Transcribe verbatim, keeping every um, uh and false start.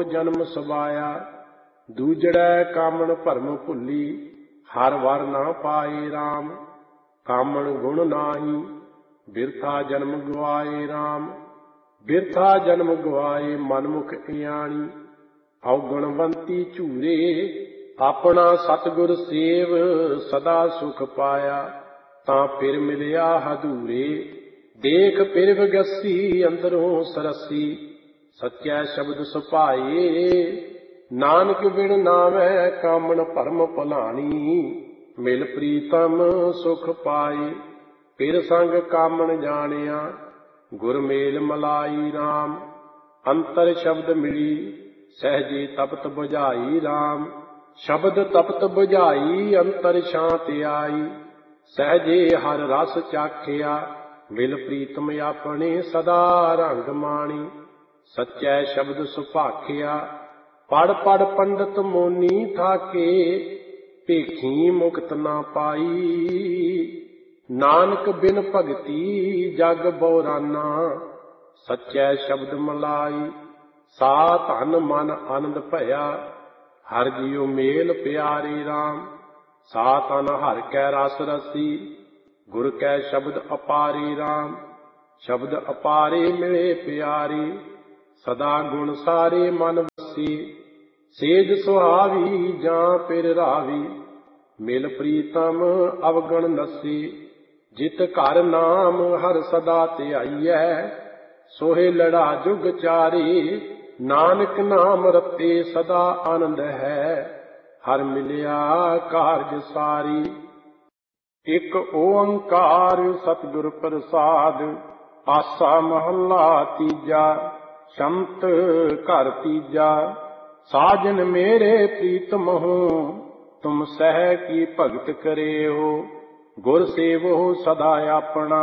जन्म सबाया। दूजड़ै कामन भरम भुली, हर वर ना पाए राम। कामन गुण नाही, बिरथा जन्म गवाए राम। बिरथा जन्म गवाए मनमुख इयाणी, अवगुणवंती झूरे। अपना सतगुर सेव, सदा सुख पाया। तां फिर मिलिया हदूरे। देख फिर विगसी, अंदरों सरसी। सच्चै शब्द सुभाए, नानक बिन नावै कामन भरम भुलानी। मिल प्रीतम सुख पाए, फिर संग कामन जानिया। गुर मेल मलाई राम, अंतर शब्द मिली। सहजे तपत बुझाई राम। शब्द तपत बुझाई, अंतर शांत आई। सहजे हर रस चाखिया, मिल प्रीतम अपने सदा रंग माणी। सच्चै शब्द सुभाखिया, पढ़ पढ़ पंडित मोनी थाके। भेखी मुक्त ना पाई, नानक बिन भगति जग बौराना। सच्चै शब्द मलाई, सा धन मन आनंद भया। हर जियो मेल प्यारे राम। सा तन हर कै रस रसी, गुर कै शब्द अपारे राम। शब्द अपारे मिले प्यारे, सदा गुण सारे मन बसी। सेज सुहावी जां पिर रावी, मिल प्रीतम अवगण नसी। जित घर नाम हर सदा ध्याईਐ, सोहे लड़ा जुग चारे। नानक नाम रते सदा आनंद है, हर मिलिया कारज सारी। एक ओंकार सतगुर प्रसाद, आसा महला तीजा। शमत घर तीजा, साजन मेरे प्रीतम हो। तुम सह की भगत करे हो, गुर सेवो सदा अपना।